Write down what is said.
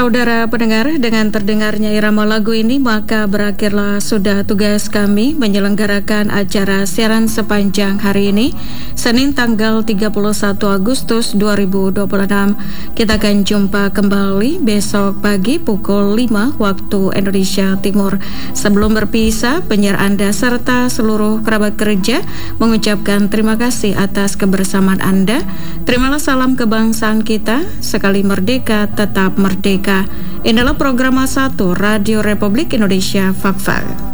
Saudara pendengar, dengan terdengarnya irama lagu ini, maka berakhirlah sudah tugas kami menyelenggarakan acara siaran sepanjang hari ini, Senin tanggal 31 Agustus 2026. Kita akan jumpa kembali besok pagi pukul 5 waktu Indonesia Timur. Sebelum berpisah, penyiar Anda serta seluruh kerabat kerja mengucapkan terima kasih atas kebersamaan Anda. Terimalah salam kebangsaan kita, sekali merdeka, tetap merdeka. Inilah program 1 Radio Republik Indonesia Fakfak.